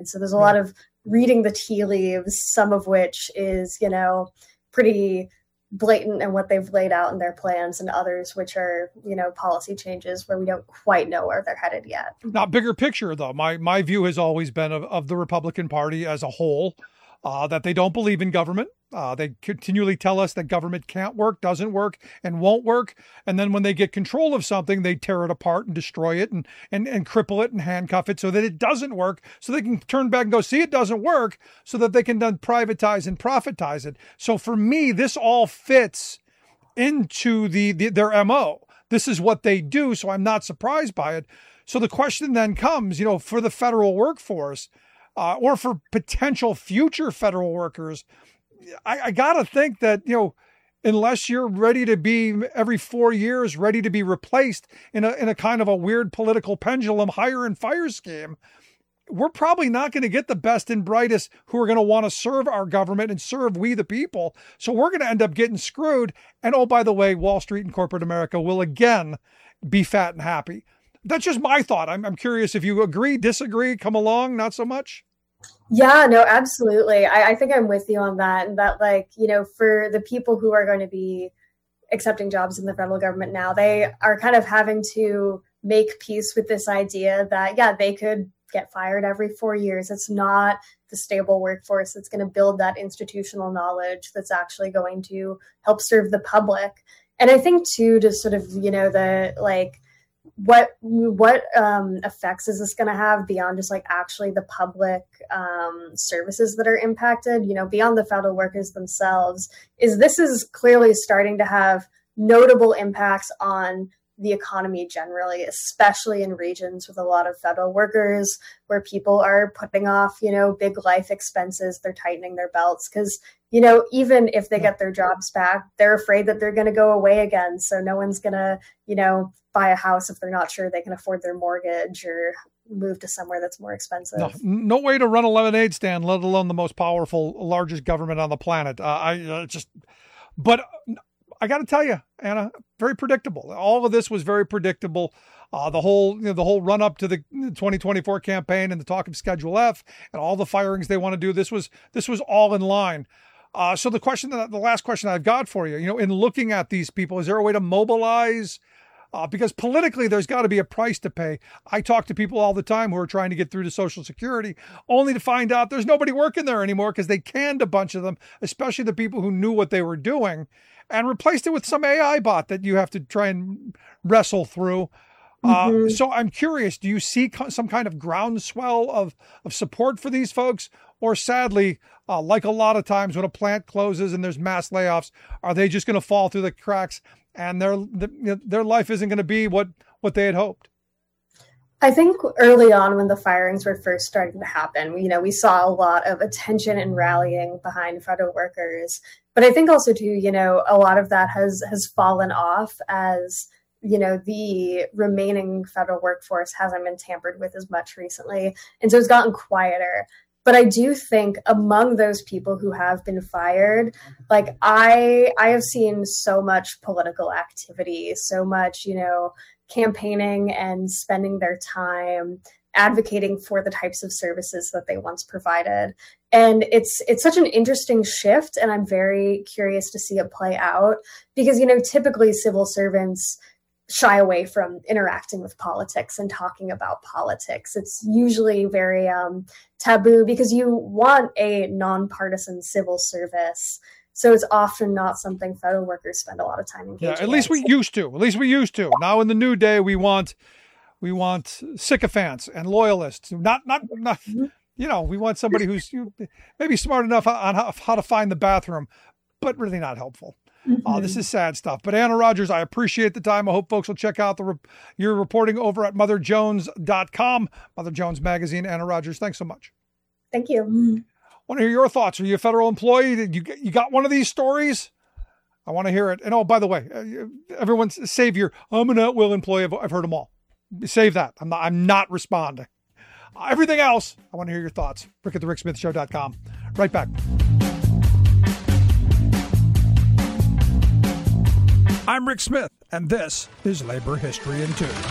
So there's a lot of reading the tea leaves, some of which is, pretty blatant in what they've laid out in their plans, and others which are, policy changes where we don't quite know where they're headed yet. Now, bigger picture, though, my view has always been of the Republican Party as a whole, that they don't believe in government. They continually tell us that government can't work, doesn't work, and won't work. And then when they get control of something, they tear it apart and destroy it and cripple it and handcuff it so that it doesn't work, so they can turn back and go, see, it doesn't work, so that they can then privatize and profitize it. So for me, this all fits into their MO. This is what they do, so I'm not surprised by it. So the question then comes, for the federal workforce, or for potential future federal workers, I got to think that, unless you're ready to be every 4 years, ready to be replaced in a kind of a weird political pendulum hire and fire scheme, we're probably not going to get the best and brightest who are going to want to serve our government and serve we the people. So we're going to end up getting screwed. And oh, by the way, Wall Street and corporate America will again be fat and happy. That's just my thought. I'm curious if you agree, disagree, come along, not so much. Yeah, no, absolutely. I think I'm with you on that. And that, for the people who are going to be accepting jobs in the federal government now, they are kind of having to make peace with this idea that, they could get fired every 4 years. It's not the stable workforce that's going to build that institutional knowledge that's actually going to help serve the public. And I think, too, just sort of, what effects is this going to have beyond just actually the public services that are impacted, beyond the federal workers themselves, this is clearly starting to have notable impacts on the economy generally, especially in regions with a lot of federal workers where people are putting off, big life expenses. They're tightening their belts because, even if they get their jobs back, they're afraid that they're going to go away again. So no one's going to, buy a house if they're not sure they can afford their mortgage or move to somewhere that's more expensive. No way to run a lemonade stand, let alone the most powerful, largest government on the planet. But I got to tell you, Anna, very predictable. All of this was very predictable. The whole run up to the 2024 campaign and the talk of Schedule F and all the firings they want to do. This was all in line. So the last question I've got for you, in looking at these people, is there a way to mobilize? Because politically, there's got to be a price to pay. I talk to people all the time who are trying to get through to Social Security, only to find out there's nobody working there anymore because they canned a bunch of them, especially the people who knew what they were doing, and replaced it with some AI bot that you have to try and wrestle through. So I'm curious, do you see some kind of groundswell of support for these folks? Or sadly, like a lot of times when a plant closes and there's mass layoffs, are they just going to fall through the cracks and their life isn't going to be what they had hoped? I think early on when the firings were first starting to happen, we saw a lot of attention and rallying behind federal workers. But I think also too, a lot of that has fallen off as, the remaining federal workforce hasn't been tampered with as much recently. And so it's gotten quieter. But I do think among those people who have been fired, I have seen so much political activity, so much, campaigning and spending their time advocating for the types of services that they once provided. And it's such an interesting shift. And I'm very curious to see it play out because, typically civil servants shy away from interacting with politics and talking about politics. It's usually very taboo because you want a nonpartisan civil service. So it's often not something federal workers spend a lot of time engaging. Yeah, at least we used to. Now in the new day, we want sycophants and loyalists. Not we want somebody who's maybe smart enough on how to find the bathroom, but really not helpful. This is sad stuff. But Anna Rogers, I appreciate the time. I hope folks will check out your reporting over at motherjones.com, Mother Jones Magazine. Anna Rogers, thanks so much. Thank you. I want to hear your thoughts. Are you a federal employee? You got one of these stories? I want to hear it. And oh, by the way, everyone's save your, I'm an at-will employee. I've heard them all. Save that. I'm not responding. Everything else, I want to hear your thoughts. Rick at thericksmithshow.com. Right back. I'm Rick Smith, and this is Labor History in 2.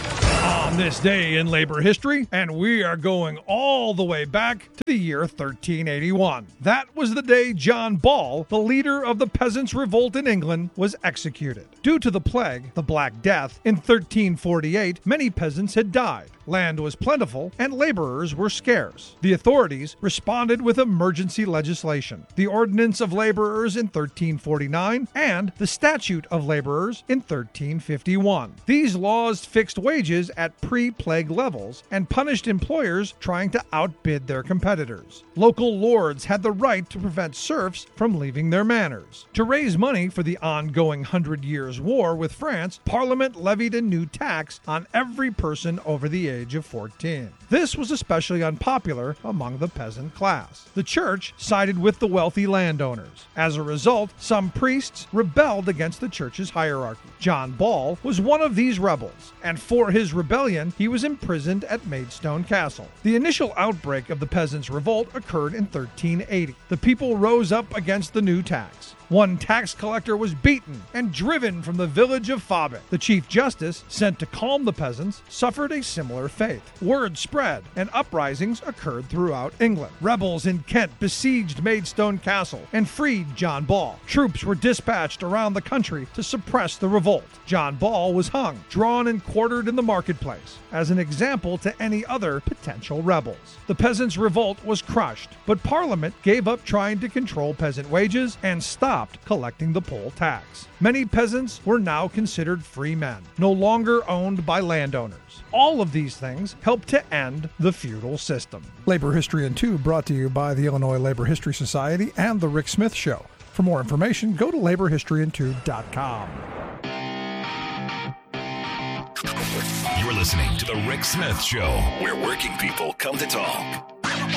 On this day in labor history, and we are going all the way back to the year 1381. That was the day John Ball, the leader of the Peasants' Revolt in England, was executed. Due to the plague, the Black Death, in 1348, many peasants had died. Land was plentiful, and laborers were scarce. The authorities responded with emergency legislation, the Ordinance of Laborers in 1349, and the Statute of Laborers in 1351. These laws fixed wages at pre-plague levels and punished employers trying to outbid their competitors. Local lords had the right to prevent serfs from leaving their manors. To raise money for the ongoing 100 Years' War with France, Parliament levied a new tax on every person over the age of 14. This was especially unpopular among the peasant class. The church sided with the wealthy landowners. As a result, some priests rebelled against the church's hierarchy. John Ball was one of these rebels, and for his rebellion, he was imprisoned at Maidstone Castle. The initial outbreak of the Peasants' Revolt occurred in 1380. The people rose up against the new tax. One tax collector was beaten and driven from the village of Fabit. The Chief Justice, sent to calm the peasants, suffered a similar fate. Word spread, and uprisings occurred throughout England. Rebels in Kent besieged Maidstone Castle and freed John Ball. Troops were dispatched around the country to suppress the revolt. John Ball was hung, drawn and quartered in the marketplace, as an example to any other potential rebels. The Peasants' Revolt was crushed, but Parliament gave up trying to control peasant wages and stopped collecting the poll tax. Many peasants were now considered free men, no longer owned by landowners. All of these things helped to end the feudal system. Labor History in 2 brought to you by the Illinois Labor History Society and The Rick Smith Show. For more information, go to laborhistoryin2.com. You're listening to The Rick Smith Show, where working people come to talk.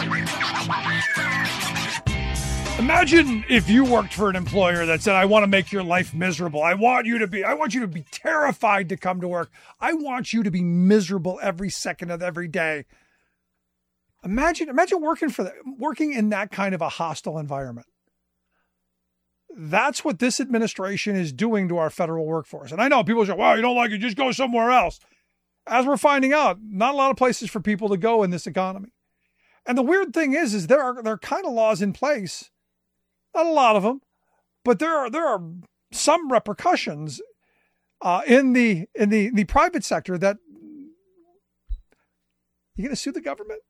Imagine if you worked for an employer that said, I want to make your life miserable. I want you to be terrified to come to work. I want you to be miserable every second of every day. Imagine working in that kind of a hostile environment. That's what this administration is doing to our federal workforce. And I know people say, well, you don't like it, just go somewhere else. As we're finding out, not a lot of places for people to go in this economy. And the weird thing is there are kind of laws in place. Not a lot of them, but there are some repercussions in the private sector that you're going to sue the government.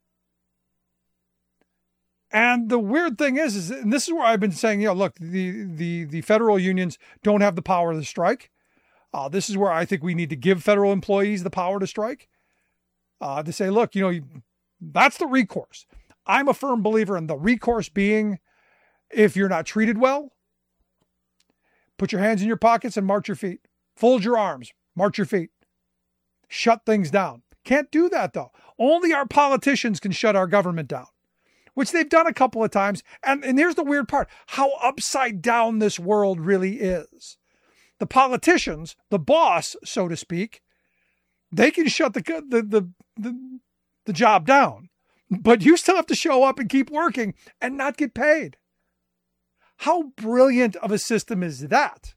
And the weird thing is, and this is where I've been saying, look, the federal unions don't have the power to strike. This is where I think we need to give federal employees the power to strike. To say, look, that's the recourse. I'm a firm believer in the recourse being, if you're not treated well, put your hands in your pockets and march your feet. Fold your arms, march your feet. Shut things down. Can't do that, though. Only our politicians can shut our government down, which they've done a couple of times. And here's the weird part, how upside down this world really is. The politicians, the boss, so to speak, they can shut the job down, but you still have to show up and keep working and not get paid. How brilliant of a system is that?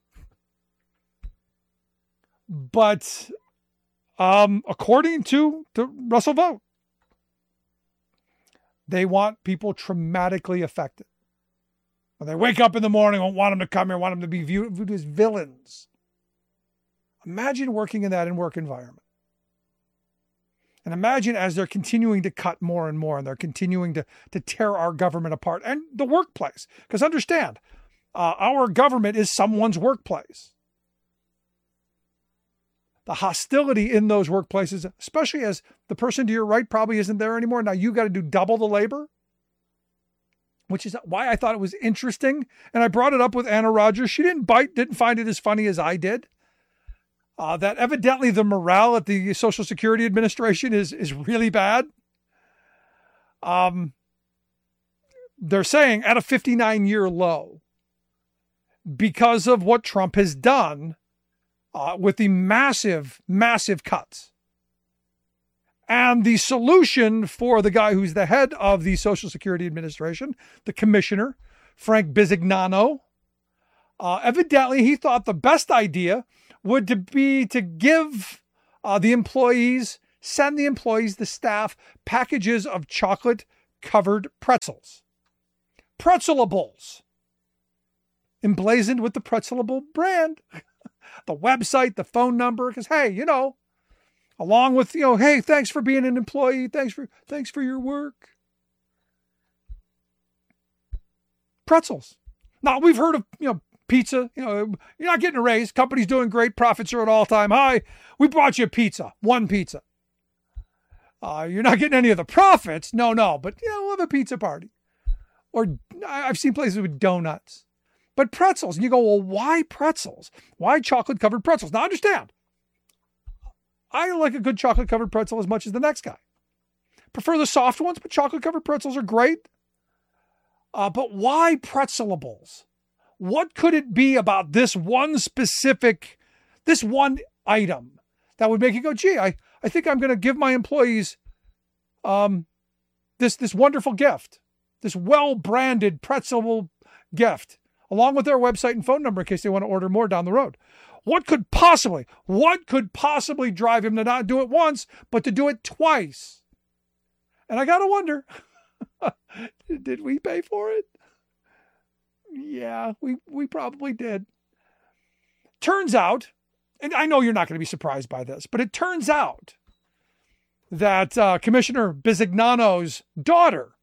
But according to Russell Vogt, they want people traumatically affected. When they wake up in the morning, don't want them to come here, want them to be viewed as villains. Imagine working in that work environment. And imagine as they're continuing to cut more and more, and they're continuing to tear our government apart and the workplace. Because understand, our government is someone's workplace. The hostility in those workplaces, especially as the person to your right probably isn't there anymore. Now you got to do double the labor, which is why I thought it was interesting. And I brought it up with Anna Rogers. She didn't find it as funny as I did. That evidently the morale at the Social Security Administration is really bad. They're saying at a 59-year low because of what Trump has done with the massive, massive cuts. And the solution for the guy who's the head of the Social Security Administration, the commissioner, Frank Bisignano, evidently he thought the best idea would be to give the employees send the employees, the staff, packages of chocolate-covered pretzels. Pretzelables. Emblazoned with the Pretzelable brand. The website, the phone number, because, hey, along with, hey, thanks for being an employee. Thanks for your work. Pretzels. Now, we've heard of, pizza. You're not getting a raise. Company's doing great. Profits are at all-time high. We brought you a pizza. One pizza. You're not getting any of the profits. No. But, we'll have a pizza party. Or I've seen places with donuts. But pretzels. And you go, well, why pretzels? Why chocolate-covered pretzels? Now, understand. I like a good chocolate-covered pretzel as much as the next guy. Prefer the soft ones, but chocolate-covered pretzels are great. But why Pretzelables? What could it be about this one item that would make you go, gee, I think I'm going to give my employees this wonderful gift, this well-branded Pretzelable gift, along with their website and phone number in case they want to order more down the road. What could possibly drive him to not do it once, but to do it twice? And I got to wonder, did we pay for it? Yeah, we probably did. Turns out, and I know you're not going to be surprised by this, but it turns out that Commissioner Bisignano's daughter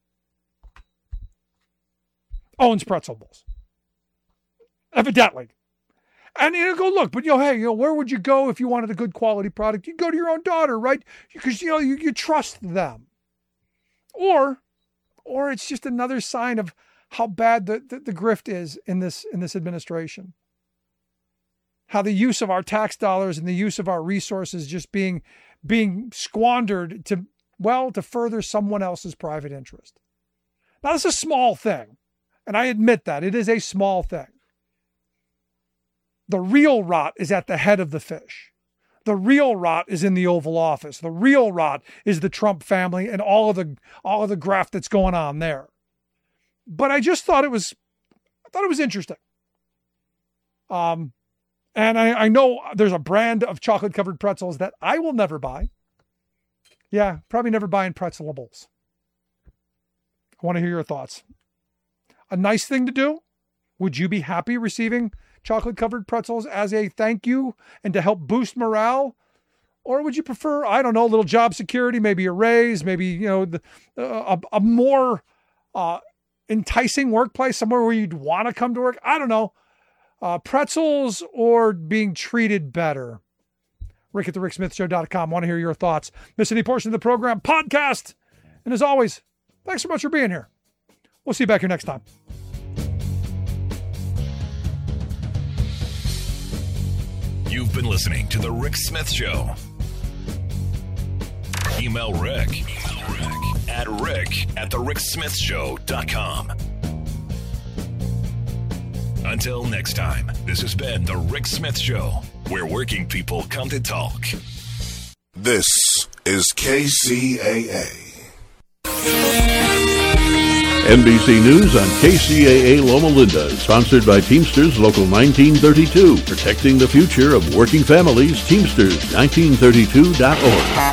owns Pretzelables. Evidently. And you go, look, but hey, where would you go if you wanted a good quality product? You'd go to your own daughter, right? Because you trust them. Or it's just another sign of how bad the grift is in this administration. How the use of our tax dollars and the use of our resources just being squandered to further someone else's private interest. Now, this is a small thing, and I admit that. It is a small thing. The real rot is at the head of the fish. The real rot is in the Oval Office. The real rot is the Trump family and all of the graft that's going on there. But I just thought it was interesting. And I know there's a brand of chocolate-covered pretzels that I will never buy. Yeah, probably never buying Pretzelables. I want to hear your thoughts. A nice thing to do? Would you be happy receiving chocolate-covered pretzels as a thank you and to help boost morale? Or would you prefer, I don't know, a little job security, maybe a raise, maybe, a more enticing workplace, somewhere where you'd want to come to work? I don't know. Pretzels or being treated better? Rick at thericksmithshow.com. Want to hear your thoughts. Miss any portion of the program? Podcast. And as always, thanks so much for being here. We'll see you back here next time. You've been listening to The Rick Smith Show. Email Rick at rick@thericksmithshow.com. Until next time, this has been The Rick Smith Show, where working people come to talk. This is KCAA. NBC News on KCAA Loma Linda is sponsored by Teamsters Local 1932, protecting the future of working families. Teamsters1932.org.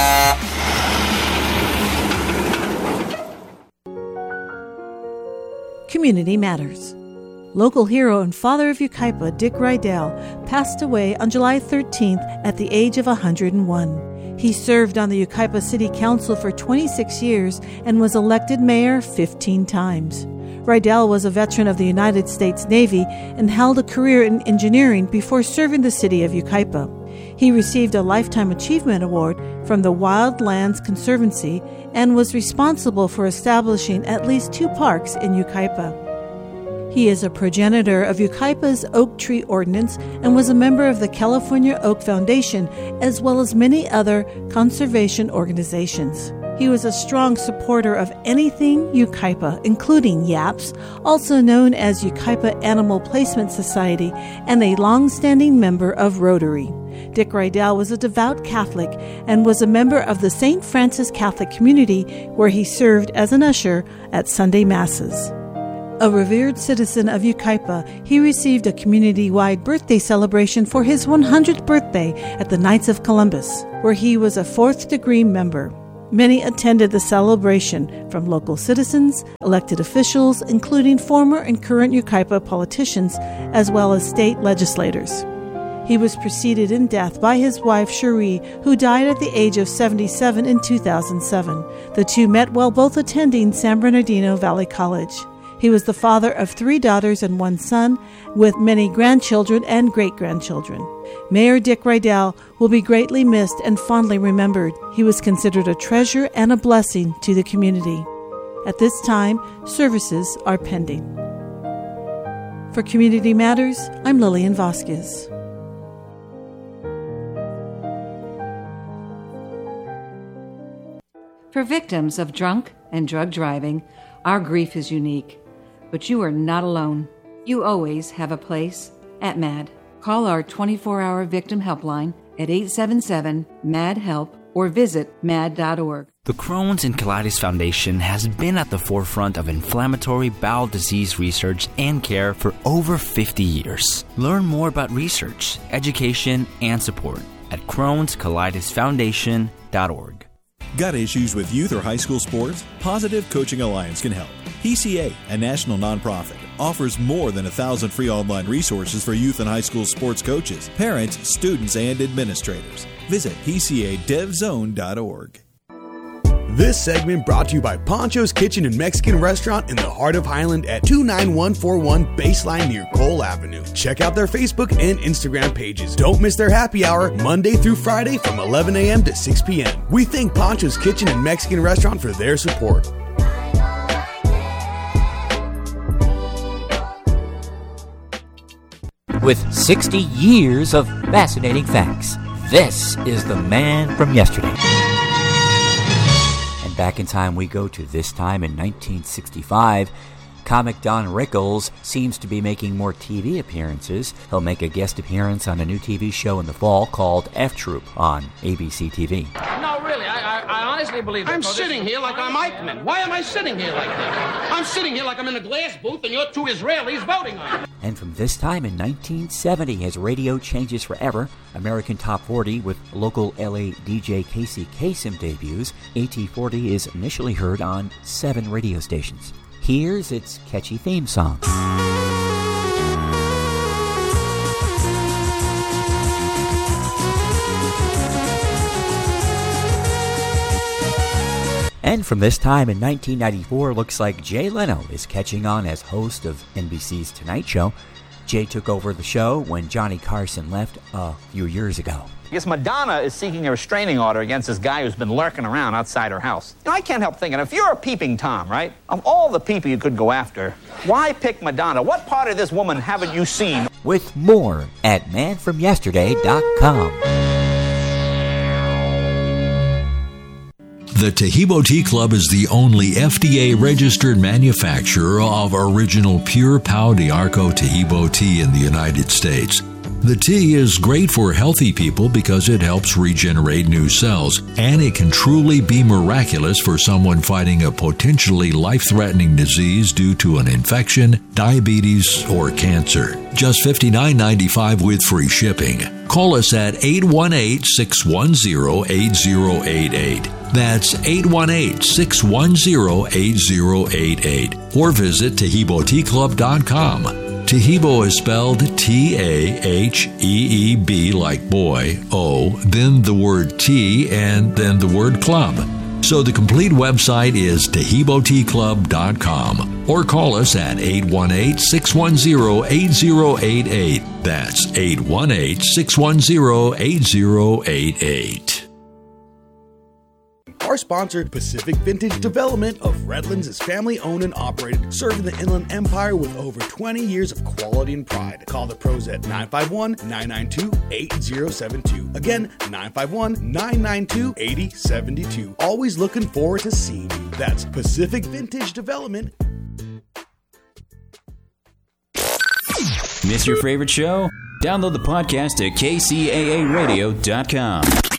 Community Matters. Local hero and father of Yucaipa, Dick Rydell, passed away on July 13th at the age of 101. He served on the Yucaipa City Council for 26 years and was elected mayor 15 times. Rydell was a veteran of the United States Navy and held a career in engineering before serving the city of Yucaipa. He received a Lifetime Achievement Award from the Wildlands Conservancy and was responsible for establishing at least 2 parks in Yucaipa. He is a progenitor of Yucaipa's Oak Tree Ordinance and was a member of the California Oak Foundation, as well as many other conservation organizations. He was a strong supporter of anything Yucaipa, including YAPS, also known as Yucaipa Animal Placement Society, and a long-standing member of Rotary. Dick Rydell was a devout Catholic and was a member of the St. Francis Catholic community, where he served as an usher at Sunday Masses. A revered citizen of Yucaipa, he received a community-wide birthday celebration for his 100th birthday at the Knights of Columbus, where he was a fourth-degree member. Many attended the celebration, from local citizens, elected officials, including former and current Yucaipa politicians, as well as state legislators. He was preceded in death by his wife, Cherie, who died at the age of 77 in 2007. The two met while both attending San Bernardino Valley College. He was the father of 3 daughters and 1 son, with many grandchildren and great-grandchildren. Mayor Dick Rydell will be greatly missed and fondly remembered. He was considered a treasure and a blessing to the community. At this time, services are pending. For Community Matters, I'm Lillian Vasquez. For victims of drunk and drug driving, our grief is unique. But you are not alone. You always have a place at MAD. Call our 24-hour victim helpline at 877-MAD-HELP or visit mad.org. The Crohn's and Colitis Foundation has been at the forefront of inflammatory bowel disease research and care for over 50 years. Learn more about research, education, and support at Crohn'sColitisFoundation.org. Got issues with youth or high school sports? Positive Coaching Alliance can help. PCA, a national nonprofit, offers more than 1,000 free online resources for youth and high school sports coaches, parents, students, and administrators. Visit PCADevZone.org. This segment brought to you by Pancho's Kitchen and Mexican Restaurant in the heart of Highland at 29141 Baseline near Cole Avenue. Check out their Facebook and Instagram pages. Don't miss their happy hour Monday through Friday from 11 a.m. to 6 p.m. We thank Pancho's Kitchen and Mexican Restaurant for their support. With 60 years of fascinating facts, this is the man from yesterday. And back in time we go to this time in 1965. Comic Don Rickles seems to be making more TV appearances. He'll make a guest appearance on a new TV show in the fall called F Troop on ABC TV. No, really, I honestly believe that. I'm sitting here like I'm Eichmann. Why am I sitting here like that? I'm sitting here like I'm in a glass booth and you're 2 Israelis voting on me. And from this time in 1970, as radio changes forever, American Top 40 with local LA DJ Casey Kasem debuts, AT40 is initially heard on 7 radio stations. Here's its catchy theme song. And from this time in 1994, looks like Jay Leno is catching on as host of NBC's Tonight Show. Jay took over the show when Johnny Carson left a few years ago. Yes, Madonna is seeking a restraining order against this guy who's been lurking around outside her house. You know, I can't help thinking, if you're a peeping Tom, right, of all the people you could go after, why pick Madonna? What part of this woman haven't you seen? With more at manfromyesterday.com. The Tahibo Tea Club is the only FDA-registered manufacturer of original pure Pau d'Arco Tahibo tea in the United States. The tea is great for healthy people because it helps regenerate new cells, and it can truly be miraculous for someone fighting a potentially life-threatening disease due to an infection, diabetes, or cancer. Just $59.95 with free shipping. Call us at 818-610-8088. That's 818-610-8088. Or visit TahiboTeaClub.com. Tahibo is spelled T-A-H-E-E-B like boy, O, then the word tea, and then the word club. So the complete website is TahiboTeaClub.com. Or call us at 818-610-8088. That's 818-610-8088. Our sponsor, Pacific Vintage Development of Redlands, is family-owned and operated, serving the Inland Empire with over 20 years of quality and pride. Call the pros at 951-992-8072. Again, 951-992-8072. Always looking forward to seeing you. That's Pacific Vintage Development. Miss your favorite show? Download the podcast at kcaaradio.com.